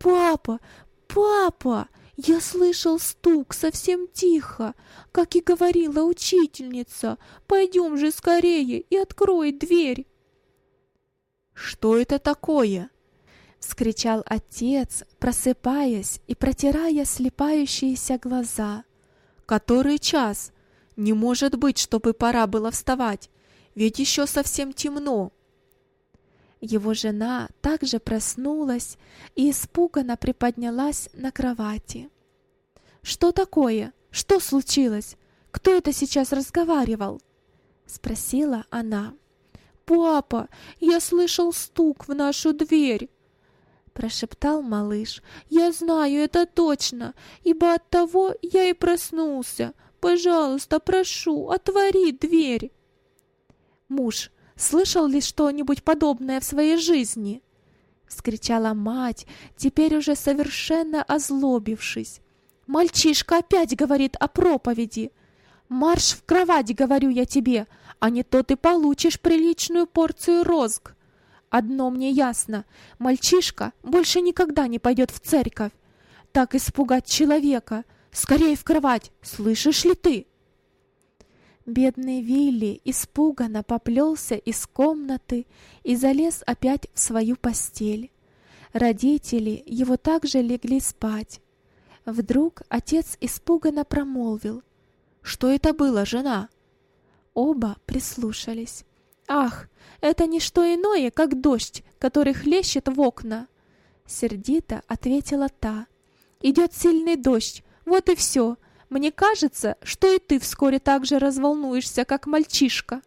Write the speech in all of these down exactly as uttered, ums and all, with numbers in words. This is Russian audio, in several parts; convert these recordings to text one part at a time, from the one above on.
«Папа! Папа! Я слышал стук совсем тихо, как и говорила учительница. Пойдем же скорее и открой дверь!» «Что это такое?» — вскричал отец, просыпаясь и протирая слипающиеся глаза. «Который час? Не может быть, чтобы пора было вставать, ведь еще совсем темно». Его жена также проснулась и испуганно приподнялась на кровати. «Что такое? Что случилось? Кто это сейчас разговаривал?» — спросила она. «Папа, я слышал стук в нашу дверь!» — прошептал малыш. «Я знаю это точно, ибо от того я и проснулся. Пожалуйста, прошу, отвори дверь!» «Муж, слышал ли что-нибудь подобное в своей жизни?» — вскричала мать, теперь уже совершенно озлобившись. «Мальчишка опять говорит о проповеди. Марш в кровать, говорю я тебе, а не то ты получишь приличную порцию розг. Одно мне ясно, мальчишка больше никогда не пойдет в церковь. Так испугать человека. Скорее в кровать, слышишь ли ты?» Бедный Вилли испуганно поплелся из комнаты и залез опять в свою постель. Родители его также легли спать. Вдруг отец испуганно промолвил: «Что это было, жена?» Оба прислушались. «Ах, это не что иное, как дождь, который хлещет в окна!» Сердито ответила та. «Идет сильный дождь, вот и все. Мне кажется, что и ты вскоре так же разволнуешься, как мальчишка».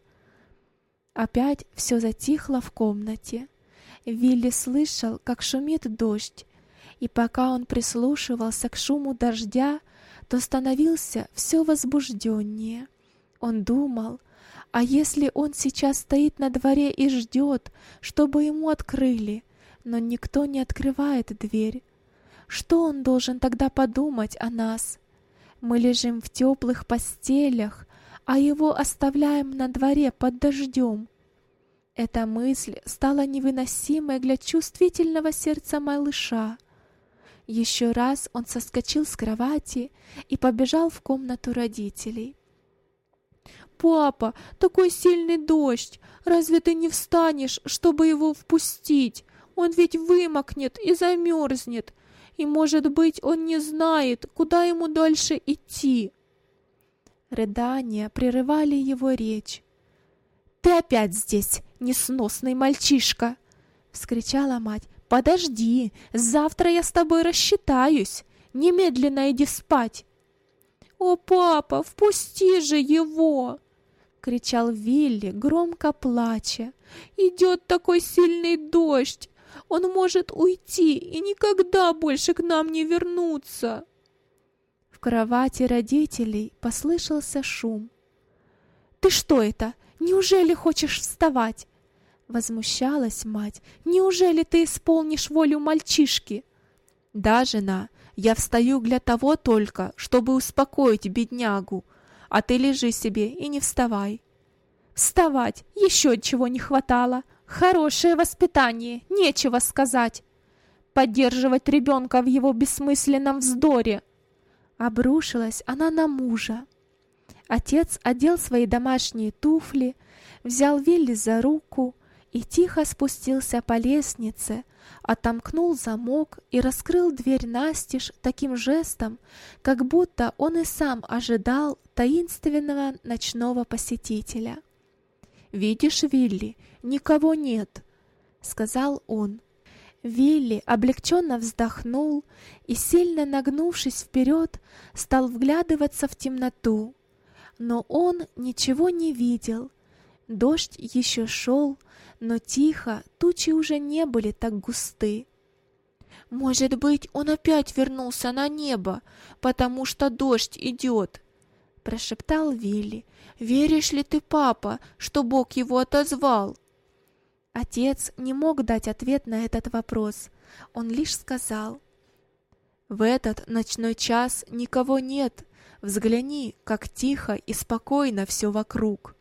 Опять все затихло в комнате. Вилли слышал, как шумит дождь, и пока он прислушивался к шуму дождя, то становился все возбужденнее. Он думал, а если он сейчас стоит на дворе и ждет, чтобы ему открыли, но никто не открывает дверь? Что он должен тогда подумать о нас? Мы лежим в теплых постелях, а его оставляем на дворе под дождем. Эта мысль стала невыносимой для чувствительного сердца малыша. Еще раз он соскочил с кровати и побежал в комнату родителей. «Папа, такой сильный дождь! Разве ты не встанешь, чтобы его впустить? Он ведь вымокнет и замерзнет, и, может быть, он не знает, куда ему дальше идти». Рыдания прерывали его речь. «Ты опять здесь, несносный мальчишка!» — вскричала мать. «Подожди, завтра я с тобой рассчитаюсь. Немедленно иди спать». «О, папа, впусти же его!» — кричал Вилли, громко плача. «Идет такой сильный дождь! Он может уйти и никогда больше к нам не вернуться!» В кровати родителей послышался шум. «Ты что это? Неужели хочешь вставать?» Возмущалась мать. «Неужели ты исполнишь волю мальчишки?» «Да, жена, я встаю для того только, чтобы успокоить беднягу, а ты лежи себе и не вставай». «Вставать! Еще чего не хватало! Хорошее воспитание, нечего сказать! Поддерживать ребенка в его бессмысленном вздоре!» Обрушилась она на мужа. Отец одел свои домашние туфли, взял Вилли за руку и тихо спустился по лестнице, отомкнул замок и раскрыл дверь настежь таким жестом, как будто он и сам ожидал таинственного ночного посетителя. «Видишь, Вилли, никого нет», — сказал он. Вилли облегченно вздохнул и, сильно нагнувшись вперед, стал вглядываться в темноту. Но он ничего не видел. Дождь еще шел, но тихо, тучи уже не были так густы. «Может быть, он опять вернулся на небо, потому что дождь идет», — прошептал Вилли. «Веришь ли ты, папа, что Бог его отозвал?» Отец не мог дать ответ на этот вопрос. Он лишь сказал: «В этот ночной час никого нет. Взгляни, как тихо и спокойно все вокруг».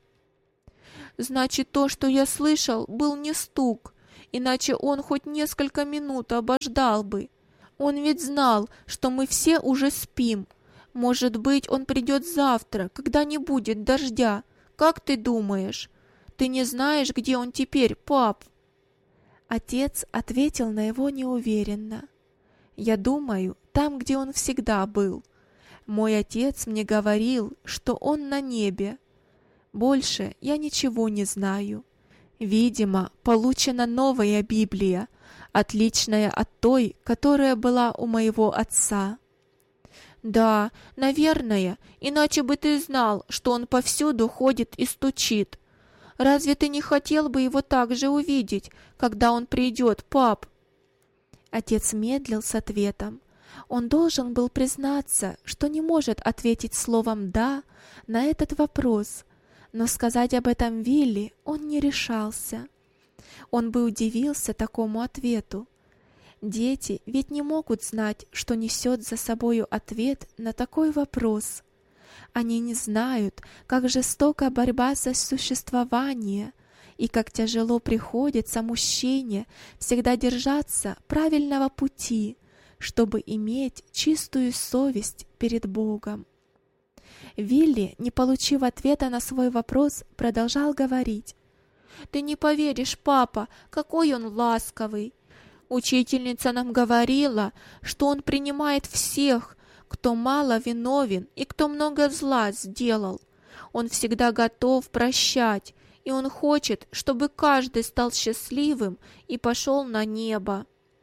«Значит, то, что я слышал, был не стук, иначе он хоть несколько минут обождал бы. Он ведь знал, что мы все уже спим. Может быть, он придет завтра, когда не будет дождя. Как ты думаешь? Ты не знаешь, где он теперь, пап?» Отец ответил на его неуверенно. «Я думаю, там, где он всегда был. Мой отец мне говорил, что он на небе. Больше я ничего не знаю. Видимо, получена новая Библия, отличная от той, которая была у моего отца». «Да, наверное, иначе бы ты знал, что он повсюду ходит и стучит. Разве ты не хотел бы его так же увидеть, когда он придет, пап?» Отец медлил с ответом. Он должен был признаться, что не может ответить словом «да» на этот вопрос, но сказать об этом Вилли он не решался. Он бы удивился такому ответу. Дети ведь не могут знать, что несет за собою ответ на такой вопрос. Они не знают, как жестока борьба за существование и как тяжело приходится мужчине всегда держаться правильного пути, чтобы иметь чистую совесть перед Богом. Вилли, не получив ответа на свой вопрос, продолжал говорить. «Ты не поверишь, папа, какой он ласковый. Учительница нам говорила, что он принимает всех, кто мало виновен и кто много зла сделал. Он всегда готов прощать, и он хочет, чтобы каждый стал счастливым и пошел на небо».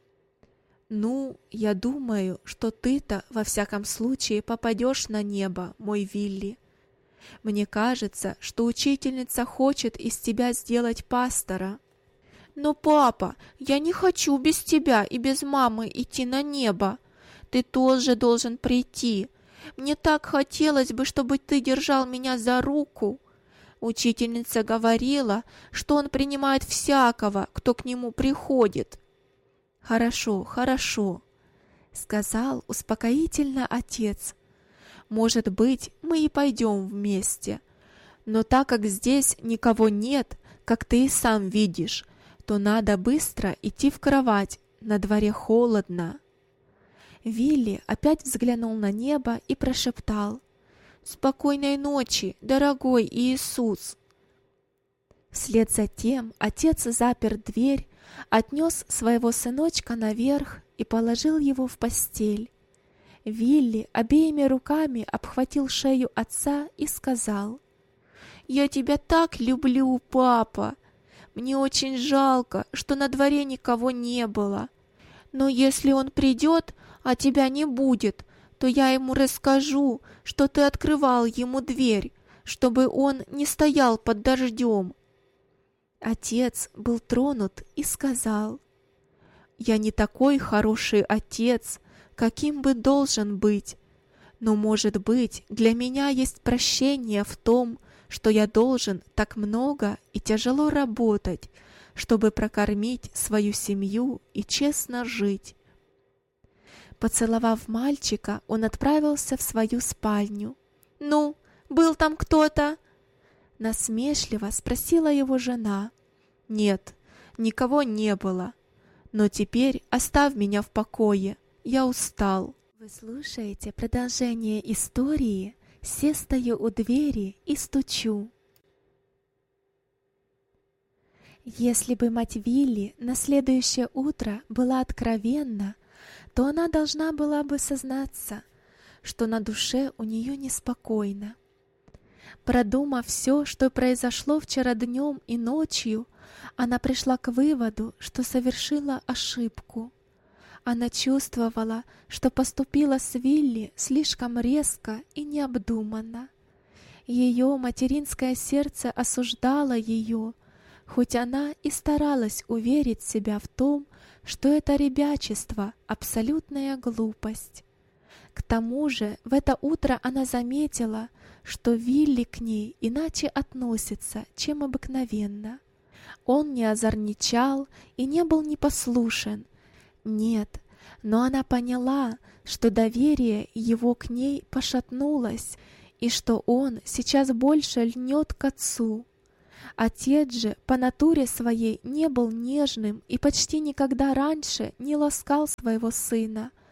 «Ну, я думаю, что ты-то во всяком случае попадешь на небо, мой Вилли. Мне кажется, что учительница хочет из тебя сделать пастора». «Но, папа, я не хочу без тебя и без мамы идти на небо. Ты тоже должен прийти. Мне так хотелось бы, чтобы ты держал меня за руку. Учительница говорила, что он принимает всякого, кто к нему приходит». «Хорошо, хорошо», — сказал успокоительно отец. «Может быть, мы и пойдем вместе. Но так как здесь никого нет, как ты и сам видишь, то надо быстро идти в кровать, на дворе холодно». Вилли опять взглянул на небо и прошептал: «Спокойной ночи, дорогой Иисус». Вслед за тем отец запер дверь, отнес своего сыночка наверх и положил его в постель. Вилли обеими руками обхватил шею отца и сказал: «Я тебя так люблю, папа. Мне очень жалко, что на дворе никого не было. Но если он придет, а тебя не будет, то я ему расскажу, что ты открывал ему дверь, чтобы он не стоял под дождем». Отец был тронут и сказал: «Я не такой хороший отец, каким бы должен быть, но, может быть, для меня есть прощение в том, что я должен так много и тяжело работать, чтобы прокормить свою семью и честно жить». Поцеловав мальчика, он отправился в свою спальню. «Ну, был там кто-то?» Насмешливо спросила его жена. «Нет, никого не было. Но теперь оставь меня в покое, я устал». Вы слушаете продолжение истории «Се стою у двери и стучу». Если бы мать Вилли на следующее утро была откровенна, то она должна была бы сознаться, что на душе у нее неспокойно. Продумав все, что произошло вчера днем и ночью, она пришла к выводу, что совершила ошибку. Она чувствовала, что поступила с Вилли слишком резко и необдуманно. Ее материнское сердце осуждало ее, хоть она и старалась уверить себя в том, что это ребячество — абсолютная глупость. К тому же в это утро она заметила, что Вилли к ней иначе относится, чем обыкновенно. Он не озорничал и не был непослушен. Нет, но она поняла, что доверие его к ней пошатнулось, и что он сейчас больше льнет к отцу. Отец же по натуре своей не был нежным и почти никогда раньше не ласкал своего сына,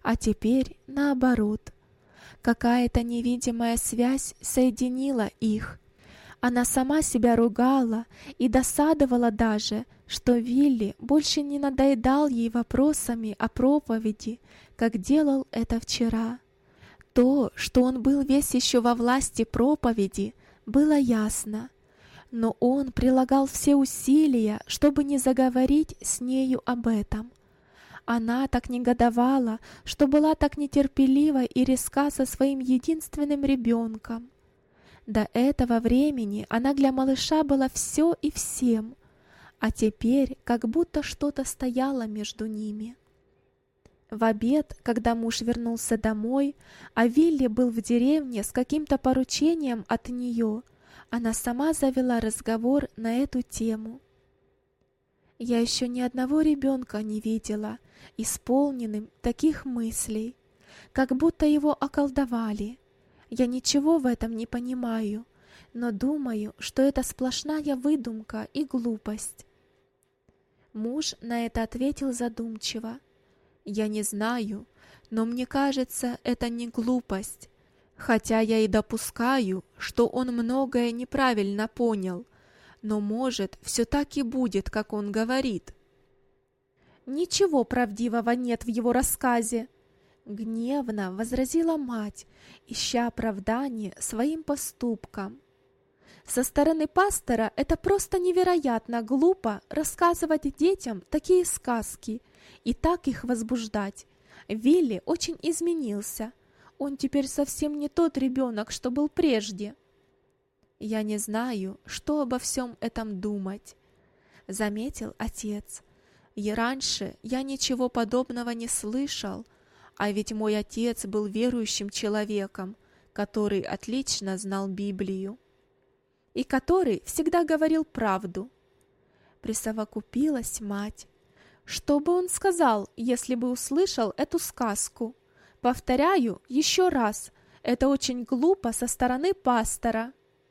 А теперь наоборот. Какая-то невидимая связь соединила их. Она сама себя ругала и досадовала даже, что Вилли больше не надоедал ей вопросами о проповеди, как делал это вчера. То, что он был весь еще во власти проповеди, было ясно. Но он прилагал все усилия, чтобы не заговорить с нею об этом. Она так негодовала, что была так нетерпелива и резка со своим единственным ребенком. До этого времени она для малыша была все и всем, а теперь как будто что-то стояло между ними. В обед, когда муж вернулся домой, а Вилли был в деревне с каким-то поручением от нее, она сама завела разговор на эту тему. «Я еще ни одного ребенка не видела, исполненным таких мыслей, как будто его околдовали. Я ничего в этом не понимаю, но думаю, что это сплошная выдумка и глупость». Муж на это ответил задумчиво. «Я не знаю, но мне кажется, это не глупость, хотя я и допускаю, что он многое неправильно понял, но, может, все так и будет, как он говорит». «Ничего правдивого нет в его рассказе», — гневно возразила мать, ища оправдание своим поступкам. «Со стороны пастора это просто невероятно глупо рассказывать детям такие сказки и так их возбуждать. Вилли очень изменился. Он теперь совсем не тот ребенок, что был прежде». «Я не знаю, что обо всем этом думать», — заметил отец. «И раньше я ничего подобного не слышал, а ведь мой отец был верующим человеком, который отлично знал Библию. И который всегда говорил правду», — присовокупилась мать. «Что бы он сказал, если бы услышал эту сказку? Повторяю еще раз, это очень глупо со стороны пастора».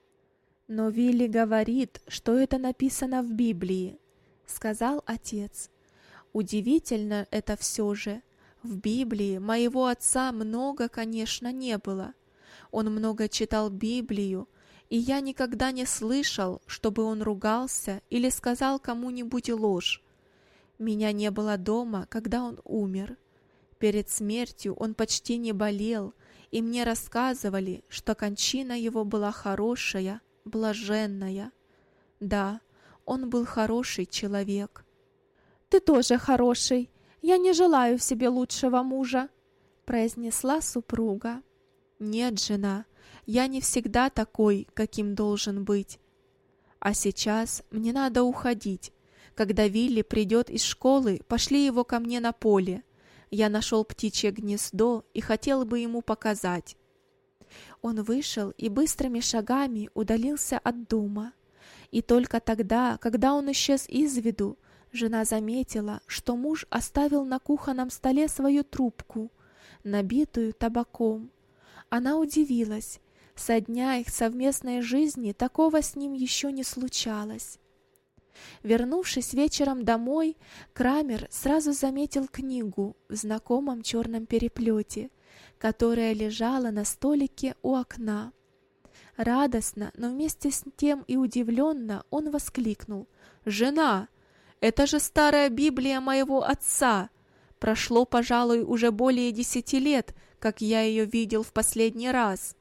«Но Вилли говорит, что это написано в Библии», — сказал отец. «Удивительно это все же. В Библии моего отца много, конечно, не было. Он много читал Библию, и я никогда не слышал, чтобы он ругался или сказал кому-нибудь ложь. Меня не было дома, когда он умер. Перед смертью он почти не болел, и мне рассказывали, что кончина его была хорошая, блаженная. Да, он был хороший человек». «Ты тоже хороший. Я не желаю себе лучшего мужа», — произнесла супруга. «Нет, жена, я не всегда такой, каким должен быть. А сейчас мне надо уходить. Когда Вилли придет из школы, пошли его ко мне на поле. Я нашел птичье гнездо и хотел бы ему показать». Он вышел и быстрыми шагами удалился от дома. И только тогда, когда он исчез из виду, жена заметила, что муж оставил на кухонном столе свою трубку, набитую табаком. Она удивилась. Со дня их совместной жизни такого с ним еще не случалось. Вернувшись вечером домой, Крамер сразу заметил книгу в знакомом черном переплете, которая лежала на столике у окна. Радостно, но вместе с тем и удивленно он воскликнул: «Жена, это же старая Библия моего отца! Прошло, пожалуй, уже более десяти лет, как я ее видел в последний раз».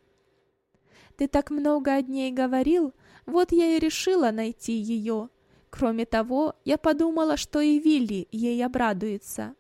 «Ты так много о ней говорил, вот я и решила найти ее. Кроме того, я подумала, что и Вилли ей обрадуется».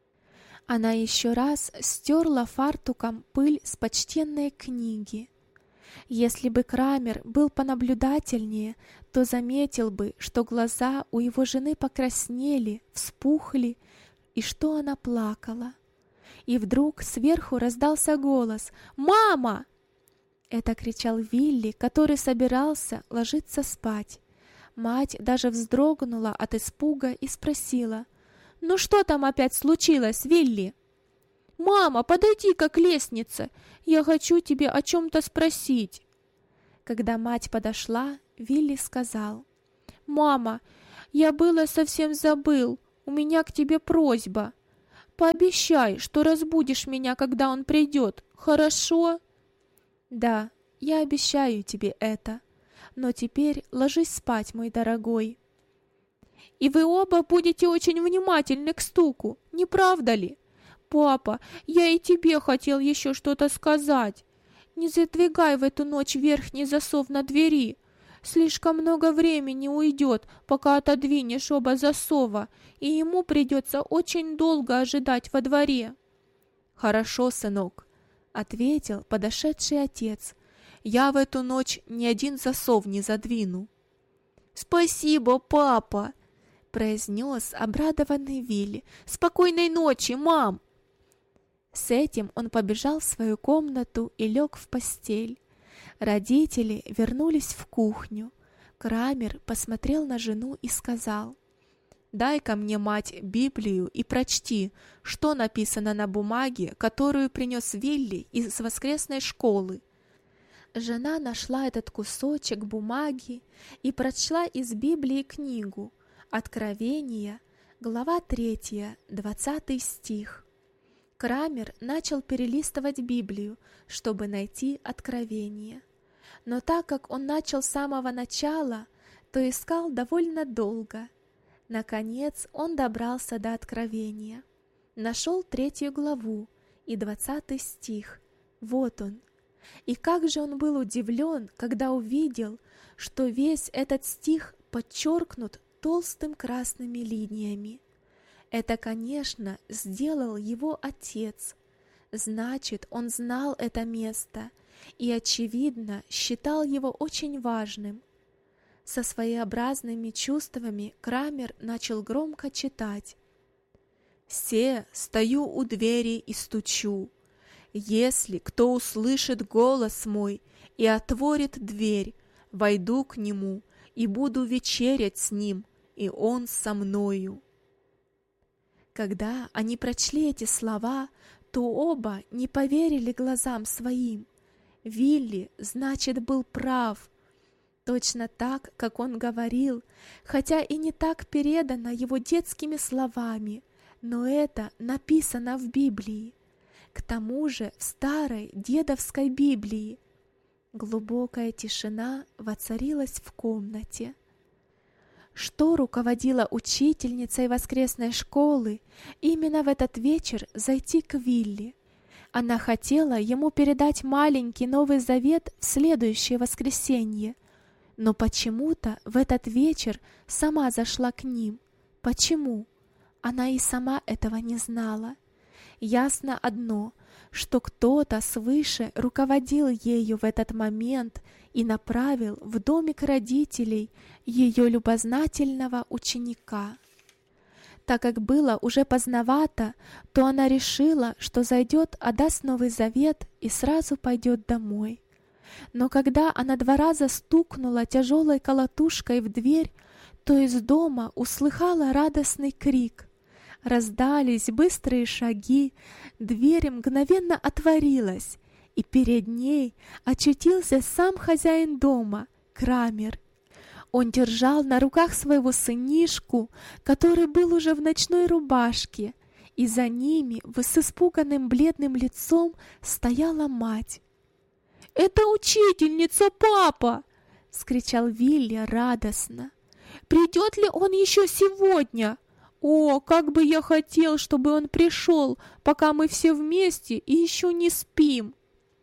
Она еще раз стерла фартуком пыль с почтенной книги. Если бы Крамер был понаблюдательнее, то заметил бы, что глаза у его жены покраснели, вспухли, и что она плакала. И вдруг сверху раздался голос: «Мама!» Это кричал Вилли, который собирался ложиться спать. Мать даже вздрогнула от испуга и спросила: «Ну что там опять случилось, Вилли?» «Мама, подойди-ка к лестнице, я хочу тебе о чем-то спросить». Когда мать подошла, Вилли сказал: «Мама, я было совсем забыл, у меня к тебе просьба. Пообещай, что разбудишь меня, когда он придет, хорошо?» «Да, я обещаю тебе это. Но теперь ложись спать, мой дорогой». «И вы оба будете очень внимательны к стуку, не правда ли? Папа, я и тебе хотел еще что-то сказать. Не задвигай в эту ночь верхний засов на двери. Слишком много времени уйдет, пока отодвинешь оба засова, и ему придется очень долго ожидать во дворе». «Хорошо, сынок», — ответил подошедший отец. «Я в эту ночь ни один засов не задвину». «Спасибо, папа», — произнес обрадованный Вилли. «Спокойной ночи, мам». С этим он побежал в свою комнату и лег в постель. Родители вернулись в кухню. Крамер посмотрел на жену и сказал: «Дай-ка мне, мать, Библию и прочти, что написано на бумаге, которую принес Вилли из воскресной школы». Жена нашла этот кусочек бумаги и прочла из Библии книгу «Откровение», глава третья, двадцатый стих. Крамер начал перелистывать Библию, чтобы найти откровение. Но так как он начал с самого начала, то искал довольно долго. Наконец он добрался до откровения. Нашел третью главу и двадцатый стих. Вот он. И как же он был удивлен, когда увидел, что весь этот стих подчеркнут толстым красными линиями. Это, конечно, сделал его отец. Значит, он знал это место и, очевидно, считал его очень важным. Со своеобразными чувствами Крамер начал громко читать. «Се стою у двери и стучу. Если кто услышит голос мой и отворит дверь, войду к нему и буду вечерять с ним, и он со мною». Когда они прочли эти слова, то оба не поверили глазам своим. Вилли, значит, был прав. Точно так, как он говорил, хотя и не так передано его детскими словами, но это написано в Библии. К тому же в старой дедовской Библии. Глубокая тишина воцарилась в комнате. Что руководила учительницей воскресной школы именно в этот вечер зайти к Вилли? Она хотела ему передать маленький Новый Завет в следующее воскресенье, но почему-то в этот вечер сама зашла к ним. Почему? Она и сама этого не знала. Ясно одно, что кто-то свыше руководил ею в этот момент и направил в домик родителей ее любознательного ученика. Так как было уже поздновато, то она решила, что зайдет, отдаст Новый Завет и сразу пойдет домой. Но когда она два раза стукнула тяжелой колотушкой в дверь, то из дома услыхала радостный крик. Раздались быстрые шаги, дверь мгновенно отворилась, и перед ней очутился сам хозяин дома, Крамер. Он держал на руках своего сынишку, который был уже в ночной рубашке, и за ними, с испуганным бледным лицом, стояла мать. «Это учительница, папа!» — вскричал Вилли радостно. «Придет ли он еще сегодня? О, как бы я хотел, чтобы он пришел, пока мы все вместе и еще не спим!»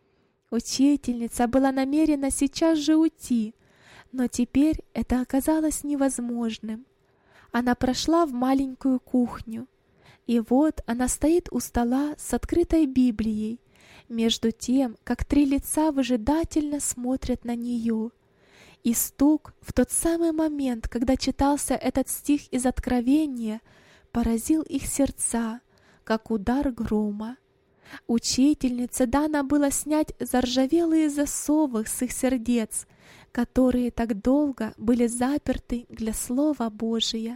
Учительница была намерена сейчас же уйти, но теперь это оказалось невозможным. Она прошла в маленькую кухню, и вот она стоит у стола с открытой Библией, между тем, как три лица выжидательно смотрят на нее. И стук в тот самый момент, когда читался этот стих из Откровения, поразил их сердца, как удар грома. Учительнице дано было снять заржавелые засовы с их сердец, которые так долго были заперты для Слова Божия.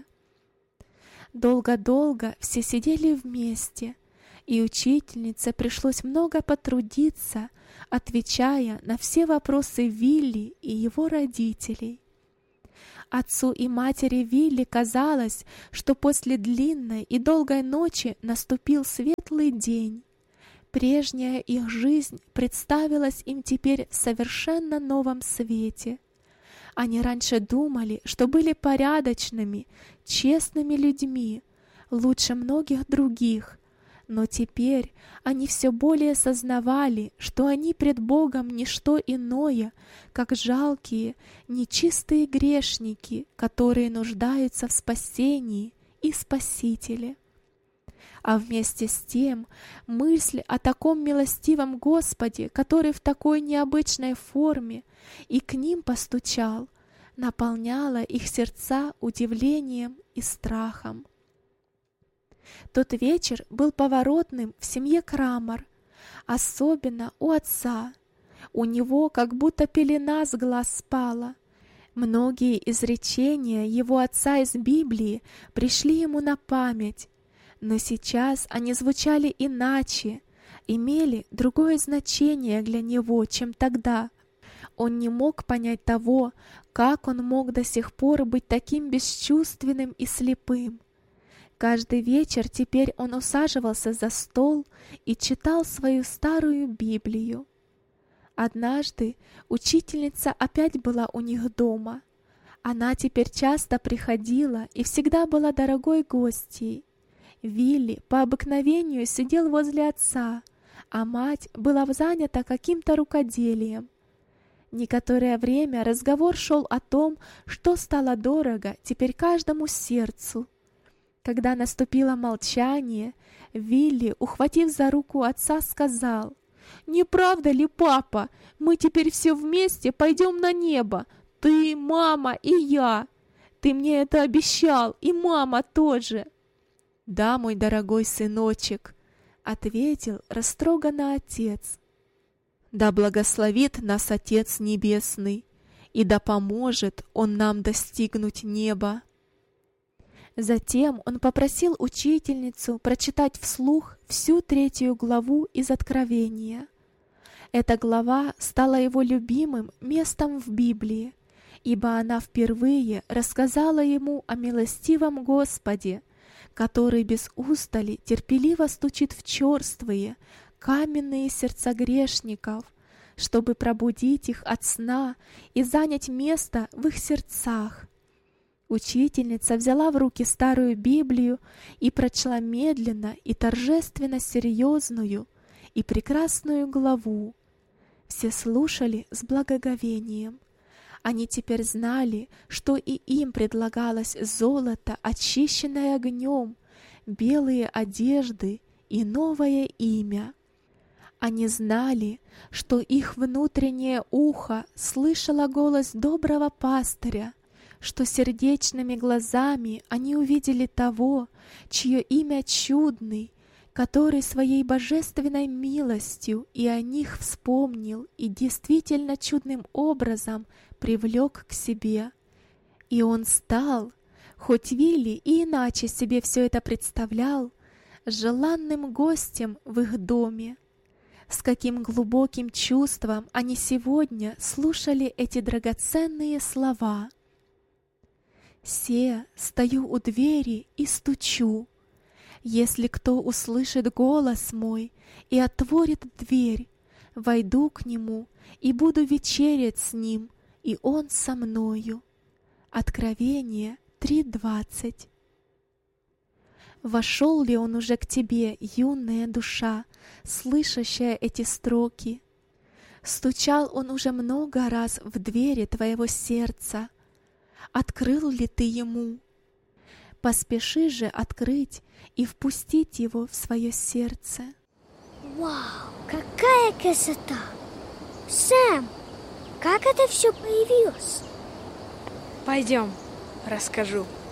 Долго-долго все сидели вместе, и учительнице пришлось много потрудиться, отвечая на все вопросы Вилли и его родителей. Отцу и матери Вилли казалось, что после длинной и долгой ночи наступил светлый день. Прежняя их жизнь представилась им теперь в совершенно новом свете. Они раньше думали, что были порядочными, честными людьми, лучше многих других, но теперь они все более сознавали, что они пред Богом не что иное, как жалкие, нечистые грешники, которые нуждаются в спасении и Спасителе. А вместе с тем мысль о таком милостивом Господе, который в такой необычной форме и к ним постучал, наполняла их сердца удивлением и страхом. Тот вечер был поворотным в семье Крамер, особенно у отца. У него как будто пелена с глаз спала. Многие изречения его отца из Библии пришли ему на память, но сейчас они звучали иначе, имели другое значение для него, чем тогда. Он не мог понять того, как он мог до сих пор быть таким бесчувственным и слепым. Каждый вечер теперь он усаживался за стол и читал свою старую Библию. Однажды учительница опять была у них дома. Она теперь часто приходила и всегда была дорогой гостьей. Вилли по обыкновению сидел возле отца, а мать была занята каким-то рукоделием. Некоторое время разговор шел о том, что стало дорого теперь каждому сердцу. Когда наступило молчание, Вилли, ухватив за руку отца, сказал: «Не правда ли, папа, мы теперь все вместе пойдем на небо, ты, мама и я? Ты мне это обещал, и мама тоже». «Да, мой дорогой сыночек», — ответил растроганно отец. «Да благословит нас Отец Небесный, и да поможет Он нам достигнуть неба». Затем он попросил учительницу прочитать вслух всю третью главу из Откровения. Эта глава стала его любимым местом в Библии, ибо она впервые рассказала ему о милостивом Господе, который без устали терпеливо стучит в черствые, каменные сердца грешников, чтобы пробудить их от сна и занять место в их сердцах. Учительница взяла в руки старую Библию и прочла медленно и торжественно серьезную и прекрасную главу. Все слушали с благоговением. Они теперь знали, что и им предлагалось золото, очищенное огнем, белые одежды и новое имя. Они знали, что их внутреннее ухо слышало голос доброго пастыря, что сердечными глазами они увидели того, чье имя чудный, который своей божественной милостью и о них вспомнил и действительно чудным образом привлек к себе. И он стал, хоть Вилли и иначе себе все это представлял, желанным гостем в их доме. С каким глубоким чувством они сегодня слушали эти драгоценные слова. «Се, стою у двери и стучу. Если кто услышит голос мой и отворит дверь, войду к нему и буду вечерять с ним, и он со мною». Откровение три двадцать. Вошел ли он уже к тебе, юная душа, слышащая эти строки? Стучал он уже много раз в двери твоего сердца? Открыл ли ты ему? Поспеши же открыть и впустить его в свое сердце. Вау, какая красота! Сэм, как это все появилось? Пойдем, расскажу.